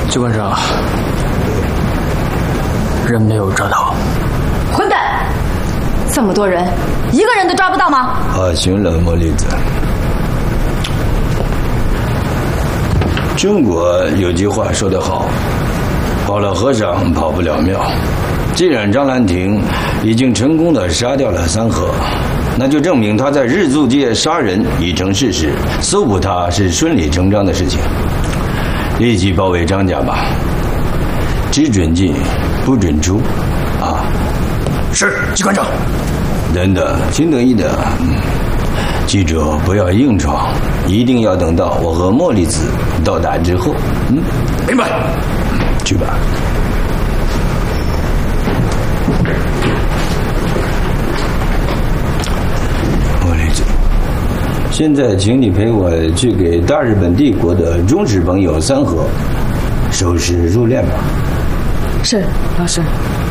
机关长，人没有抓到。 混蛋！这么多人，一个人都抓不到吗？ 行了，茉莉子。中国有句话说得好，跑了和尚跑不了庙。既然张兰亭已经成功地杀掉了三河，那就证明他在日租界杀人已成事实，搜捕他是顺理成章的事情。立即包围张家吧，只准进，不准出，啊！ 是，机关长。 等等，请等一等。记住，不要硬闯，一定要等到我和茉莉子到达之后。 明白。 去吧。茉莉子，现在请你陪我去给大日本帝国的忠实朋友三河收拾入殓吧。 是，老师。